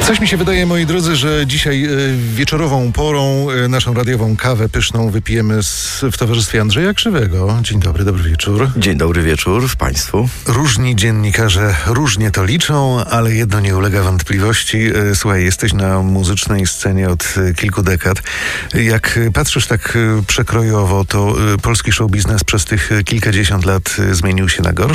Coś mi się wydaje, moi drodzy, że dzisiaj wieczorową porą naszą radiową kawę pyszną wypijemy w towarzystwie Andrzeja Krzywego. Dzień dobry, dobry wieczór. Dzień dobry wieczór Państwu. Różni dziennikarze różnie to liczą, ale jedno nie ulega wątpliwości. Słuchaj, jesteś na muzycznej scenie od kilku dekad. Jak patrzysz tak przekrojowo, to polski show biznes przez tych kilkadziesiąt lat zmienił się na gorsze?